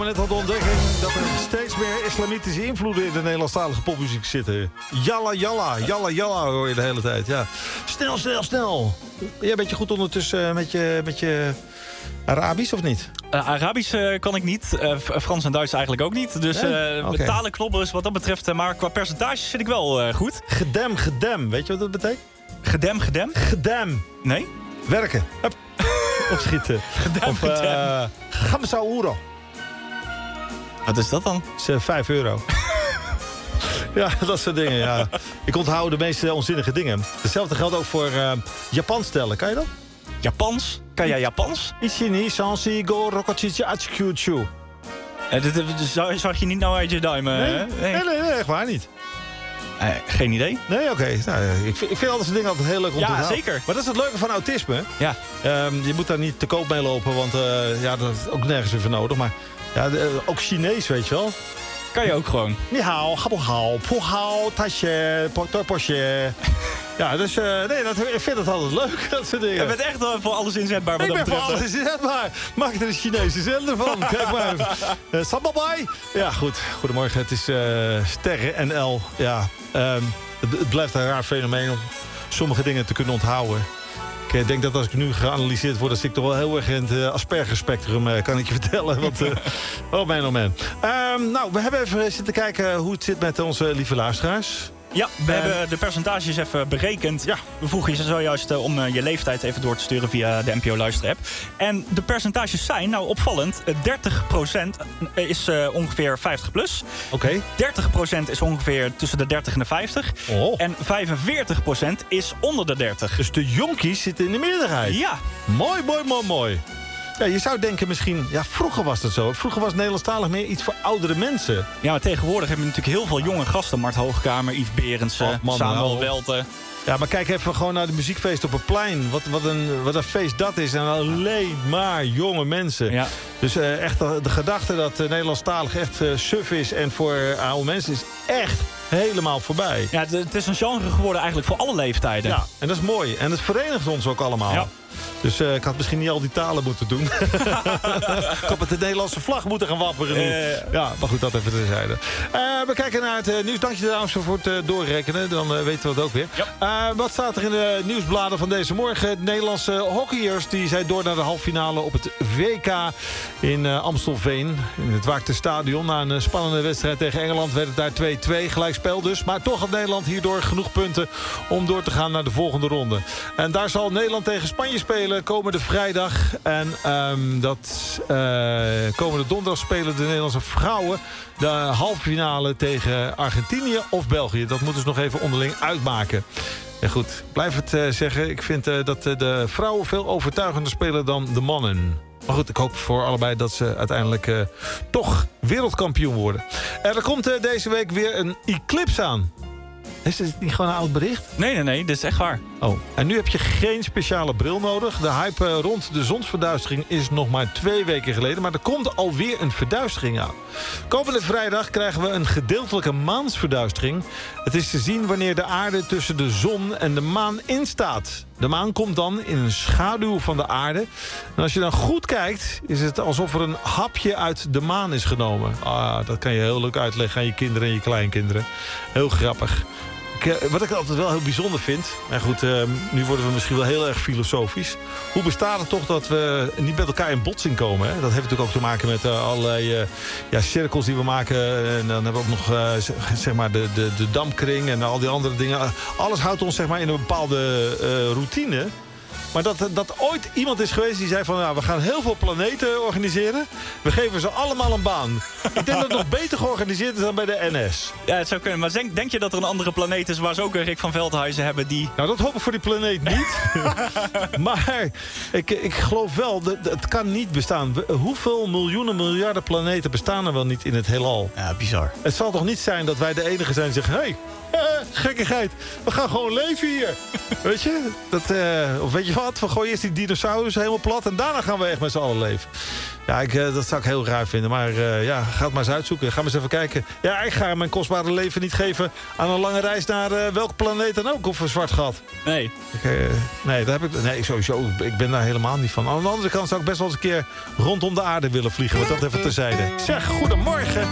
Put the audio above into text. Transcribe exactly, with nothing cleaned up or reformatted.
kwamen net al de ontdekking dat er steeds meer islamitische invloeden in de Nederlandstalige popmuziek zitten. Jalla, jalla, jalla, jalla hoor je de hele tijd. Ja. Snel, snel, snel. Jij bent je goed ondertussen met je, met je Arabisch of niet? Uh, Arabisch uh, kan ik niet. Uh, Frans en Duits eigenlijk ook niet. Dus uh, nee? Okay. talen knobbelen is wat dat betreft. Uh, maar qua percentages zit ik wel uh, goed. Gedem, gedem. Weet je wat dat betekent? Gedem, gedem? Gedem. Nee? Werken. Hup. Opschieten. Gedem, of gedem. Gamsa euro. Wat is dat dan? Dat is uh, vijf euro. Ja, dat soort dingen, ja. Ik onthoud de meest onzinnige dingen. Hetzelfde geldt ook voor uh, Japans stellen. Kan je dat? Japans? Kan jij Japans? Ichini, sansi, go, rokochichi, achikyuchu. Uh, dit, dit zag je niet nou uit je duim? Uh, nee? nee. Nee, nee, nee, echt waar niet. Uh, geen idee. Nee, oké. Okay. Nou, ik, vind, ik vind al dat soort dingen altijd heel leuk om ja, te onthouden. Ja, zeker. Maar dat is het leuke van autisme. Ja. Um, je moet daar niet te koop mee lopen, want uh, ja, dat is ook nergens weer voor nodig. Maar ja, de, uh, ook Chinees, weet je wel. Kan je ook gewoon. Ni hao, habo hao, pu hao, taishe, porsche. Ja, dus uh, nee, dat, ik vind het altijd leuk, dat soort dingen. Je bent echt uh, voor alles inzetbaar wat ik dat ben betreft. voor alles inzetbaar. Maak er een Chinese zender van. Kijk maar. Uh, Sababai. Ja, goed. Goedemorgen. Het is uh, Sterren N L. Ja, um, het, het blijft een raar fenomeen om sommige dingen te kunnen onthouden. Ik denk dat als ik nu geanalyseerd word, dat ik toch wel heel erg in het uh, Asperger-spectrum, uh, kan ik je vertellen. Want, uh, oh, mijn oh man. Um, nou, we hebben even zitten kijken hoe het zit met onze lieve luisteraars. Ja, we uh, hebben de percentages even berekend. Ja. We vroegen je zojuist uh, om uh, je leeftijd even door te sturen via de N P O-luisterapp. En de percentages zijn, nou opvallend, dertig procent is uh, ongeveer vijftig plus. Oké. Okay. dertig procent is ongeveer tussen de dertig en de vijftig. Oh. En vijfenveertig procent is onder de dertig. Dus de jonkies zitten in de meerderheid. Ja. Mooi, mooi, mooi, mooi. Ja, je zou denken misschien... Ja, vroeger was dat zo. Vroeger was Nederlandstalig meer iets voor oudere mensen. Ja, maar tegenwoordig hebben we natuurlijk heel veel jonge gasten. Mart Hoogkamer, Yves Berendsen, oh, man, Samuel nou. Welten. Ja, maar kijk even gewoon naar de muziekfeest op het plein. Wat, wat, een, wat een feest dat is. En alleen maar jonge mensen. Ja. Dus uh, echt de, de gedachte dat uh, Nederlandstalig echt uh, suf is... en voor uh, oude mensen is echt helemaal voorbij. Ja, het, het is een genre geworden eigenlijk voor alle leeftijden. Ja, en dat is mooi. En het verenigt ons ook allemaal. Ja. Dus uh, ik had misschien niet al die talen moeten doen. Ik had met de Nederlandse vlag moeten gaan wapperen. Uh, ja, maar goed, dat even terzijde. Uh, we kijken naar het uh, nieuws. Dank je trouwens voor het uh, doorrekenen. Dan uh, weten we het ook weer. Ja. Uh, wat staat er in de nieuwsbladen van deze morgen? De Nederlandse hockeyers die zijn door naar de halffinale op het W K in uh, Amstelveen. In het Waakte Stadion. Na een spannende wedstrijd tegen Engeland werd het daar twee twee. Gelijkspel dus. Maar toch had Nederland hierdoor genoeg punten om door te gaan naar de volgende ronde. En daar zal Nederland tegen Spanje spelen komende vrijdag. En um, dat uh, komende donderdag spelen de Nederlandse vrouwen de halve finale tegen Argentinië of België. Dat moeten ze nog even onderling uitmaken. En goed, blijf het uh, zeggen. Ik vind uh, dat uh, de vrouwen veel overtuigender spelen dan de mannen. Maar goed, ik hoop voor allebei dat ze uiteindelijk uh, toch wereldkampioen worden. En er komt uh, deze week weer een eclipse aan. Is dit niet gewoon een oud bericht? Nee, nee, nee, dit is echt waar. Oh, en nu heb je geen speciale bril nodig. De hype rond de zonsverduistering is nog maar twee weken geleden. Maar er komt alweer een verduistering aan. Komende vrijdag krijgen we een gedeeltelijke maansverduistering. Het is te zien wanneer de aarde tussen de zon en de maan instaat. De maan komt dan in een schaduw van de aarde. En als je dan goed kijkt, is het alsof er een hapje uit de maan is genomen. Ah, dat kan je heel leuk uitleggen aan je kinderen en je kleinkinderen. Heel grappig. Ik, wat ik altijd wel heel bijzonder vind... Maar goed, uh, nu worden we misschien wel heel erg filosofisch. Hoe bestaat het toch dat we niet met elkaar in botsing komen? Hè? Dat heeft natuurlijk ook te maken met uh, allerlei uh, ja, cirkels die we maken. En dan hebben we ook nog uh, zeg maar de, de, de dampkring en al die andere dingen. Alles houdt ons zeg maar, in een bepaalde uh, routine... Maar dat, dat ooit iemand is geweest die zei van... Nou, we gaan heel veel planeten organiseren. We geven ze allemaal een baan. Ik denk dat het nog beter georganiseerd is dan bij de N S. Ja, het zou kunnen. Maar denk, denk je dat er een andere planeet is... waar ze ook een Rick van Veldhuizen hebben die... Nou, dat hoop ik voor die planeet niet. Maar ik, ik geloof wel, dat, het kan niet bestaan. Hoeveel miljoenen, miljarden planeten bestaan er wel niet in het heelal? Ja, bizar. Het zal toch niet zijn dat wij de enige zijn die zeggen... Hey, eh, gekkigheid, we gaan gewoon leven hier. Weet je? Dat, uh, of weet weet je wat, we gooien eerst die dinosaurus helemaal plat... en daarna gaan we echt met z'n allen leven. Ja, ik, uh, dat zou ik heel raar vinden. Maar uh, ja, ga het maar eens uitzoeken. Ga maar eens even kijken. Ja, ik ga mijn kostbare leven niet geven aan een lange reis naar uh, welke planeet dan ook. Of een zwart gat. Nee. Ik, uh, nee, daar heb ik, nee, sowieso. Ik ben daar helemaal niet van. Aan de andere kant zou ik best wel eens een keer rondom de aarde willen vliegen. Wat dat even terzijde. Zeg, goedemorgen.